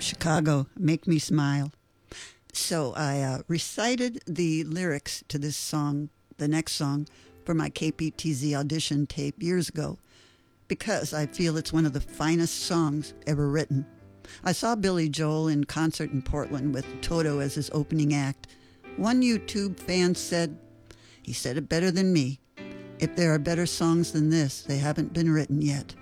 Chicago, Make Me Smile. So I recited the lyrics to this song, the next song, for my KPTZ audition tape years ago because I feel it's one of the finest songs ever written. I saw Billy Joel in concert in Portland with Toto as his opening act. One YouTube fan said, he said it better than me, if there are better songs than this, they haven't been written yet.